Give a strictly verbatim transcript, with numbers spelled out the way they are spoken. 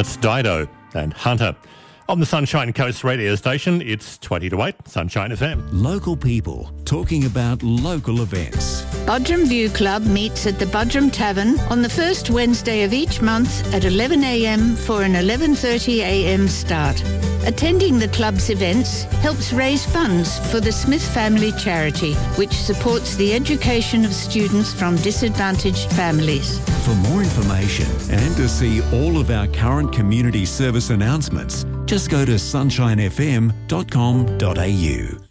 That's Dido and Hunter. On the Sunshine Coast radio station, it's twenty to eight, Sunshine F M. Local people talking about local events. Budrum View Club meets at the Budrum Tavern on the first Wednesday of each month at eleven a m for an eleven thirty a m start. Attending the club's events helps raise funds for the Smith Family Charity, which supports the education of students from disadvantaged families. For more information and to see all of our current community service announcements, just go to sunshine f m dot com dot a u.